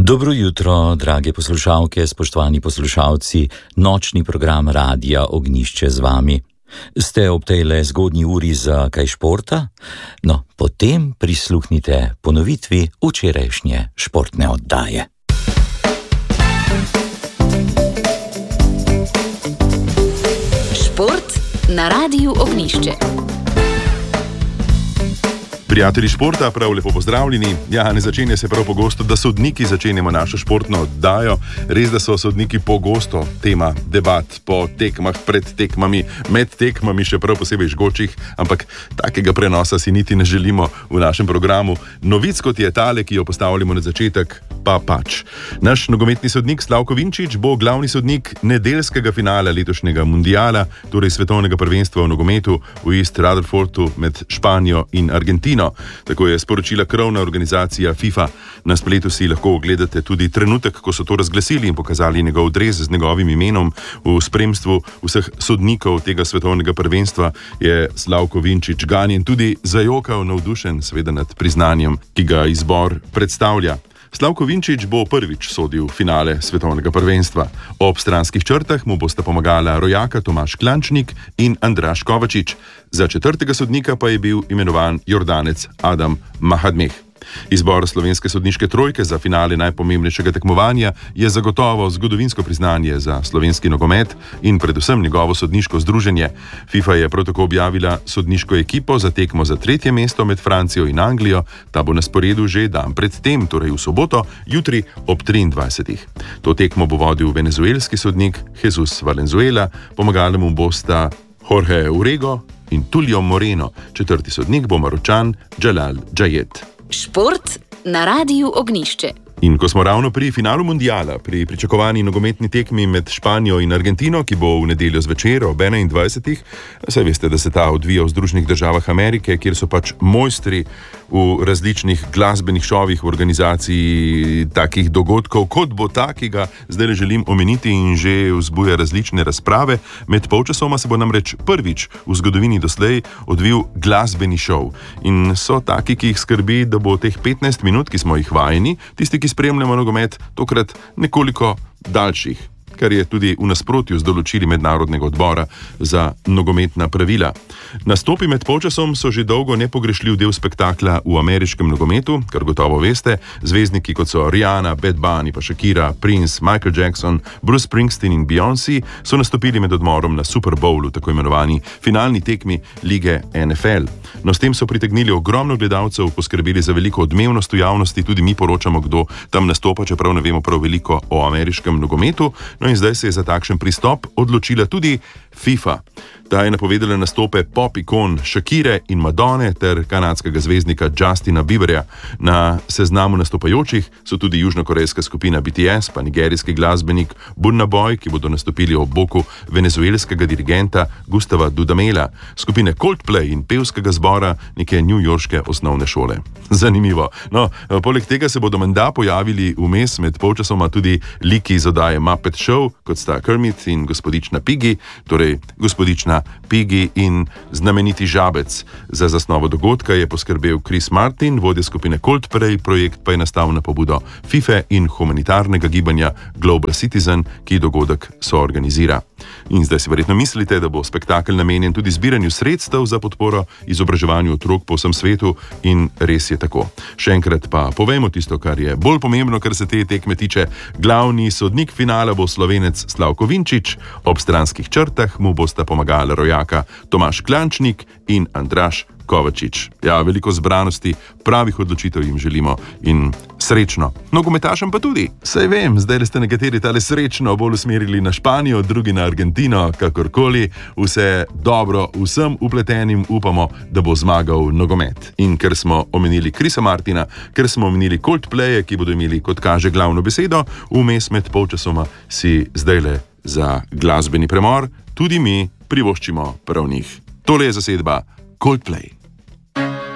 Dobro jutro, drage poslušalke, spoštovani poslušalci, nočni program Radia Ognjišče z vami. Ste ob tejle zgodnji uri za kaj športa? No, potem prisluhnite ponovitvi včerajšnje športne oddaje. Šport na Radiu Ognjišče. Prijatelji športa, prav lepo pozdravljeni. Ja, ne začenja se prav pogosto, da sodniki začenjamo našo športno oddajo. Res, da so sodniki pogosto tema debat po tekmah, pred tekmami, med tekmami, še prav posebej žgočih, ampak takega prenosa si niti ne želimo v našem programu. Novic, kot je tale, ki jo postavljamo na začetek, pa pač. Naš nogometni sodnik Slavko Vinčić bo glavni sodnik nedeljskega finala letošnjega mundiala, torej svetovnega prvenstva v nogometu v East Rutherfordu med Španijo in Argentino. Tako je sporočila krovna organizacija FIFA. Na spletu si lahko ogledate tudi trenutek, ko so to razglasili in pokazali njegov dres z njegovim imenom. V spremstvu vseh sodnikov tega svetovnega prvenstva je Slavko Vinčić ganjen, tudi zajokal, navdušen seveda nad priznanjem, ki ga izbor predstavlja. Slavko Vinčić bo prvič sodil finale svetovnega prvenstva. Ob stranskih črtah mu bosta pomagala rojaka Tomaž Klančnik in Andraž Kovačič. Za četrtega sodnika pa je bil imenovan Jordanec Adam Mahadmeh. Izbor slovenske sodniške trojke za finale najpomembnejšega tekmovanja je zagotovo zgodovinsko priznanje za slovenski nogomet in predvsem njegovo sodniško združenje. FIFA je prav tako objavila sodniško ekipo za tekmo za 3. mesto med Francijo in Anglijo. Ta bo na sporedu že dan pred tem, torej v soboto, jutri ob 23. To tekmo bo vodil venezuelski sodnik Jesus Valenzuela, pomagala mu bosta Jorge Urego in Tulio Moreno. Četrti sodnik bo Maročan Jalal Džajet. Šport na Radiu Ognjišče. In ko smo ravno pri finalu mundiala, pri pričakovani nogometni tekmi med Španijo in Argentino, ki bo v nedeljo zvečer ob 21. Saj veste, da se ta odvija v Združenih državah Amerike, kjer so pač mojstri v različnih glasbenih šovih, v organizaciji takih dogodkov, kot bo ta, ki ga zdaj želim omeniti in že vzbuja različne razprave. Med polčasoma se bo namreč prvič v zgodovini doslej odvil glasbeni šov. In so taki, ki jih skrbi, da bo teh 15 minut, ki smo jih vajeni, tisti, ki spremljamo nogomet, tokrat nekoliko daljših, kar je tudi v nasprotju z določili Mednarodnega odbora za nogometna pravila. Nastopi med polčasom so že dolgo nepogrešljiv del spektakla v ameriškem nogometu, kar gotovo veste. Zvezdniki kot so Rihanna, Bad Bunny, pa Shakira, Prince, Michael Jackson, Bruce Springsteen in Beyoncé so nastopili med odmorom na Super Bowlu, tako imenovani finalni tekmi lige NFL. No, s tem so pritegnili ogromno gledalcev, poskrbeli za veliko odmevnost v javnosti, tudi mi poročamo, kdo tam nastopa, čeprav ne vemo prav veliko o ameriškem nogometu. No in zdaj se je za takšen pristop odločila tudi FIFA. Ta je napovedala nastope pop-ikon Shakire in Madone ter kanadskega zvezdnika Justina Bieberja. Na seznamu nastopajočih so tudi južnokorejska skupina BTS, pa nigerijski glasbenik Burna Boy, ki bodo nastopili ob boku venezuelskega dirigenta Gustava Dudamela, skupine Coldplay in pevskega zbora neke newyorške osnovne šole. Zanimivo. No, poleg tega se bodo menda pojavili vmes med polčasoma tudi liki iz oddaje Muppet Show, kot sta Kermit in gospodična Piggy, torej gospodična Piggy in znameniti žabec. Za zasnovo dogodka je poskrbel Chris Martin, vodja skupine Coldplay, projekt pa je nastal na pobudo FIFA in humanitarnega gibanja Global Citizen, ki dogodek soorganizira. In zdaj si verjetno mislite, da bo spektakel namenjen tudi zbiranju sredstev za podporo izobraževanju otrok po vsem svetu, in res je tako. Še enkrat pa povejmo tisto, kar je bolj pomembno, kar se te tekme tiče. Glavni sodnik finala bo Slovenec Slavko Vinčić, ob stranskih črtah mu bosta pomagala rojaka Tomaž Klančnik in Andraž Kovačič. Ja, veliko zbranosti, pravih odločitev jim želimo in srečno. Nogometašem pa tudi. Saj vem, zdaj ste nekateri tale srečno bolj usmerili na Španijo, drugi na Argentino, kakorkoli. Vse dobro vsem upletenim, upamo, da bo zmagal nogomet. In ker smo omenili Chrisa Martina, ker smo omenili Coldplaye, ki bodo imeli, kot kaže, glavno besedo, vmes med polčasoma si zdajle za glasbeni premor tudi mi privoščimo prav njih. Tole je zasedba Coldplay.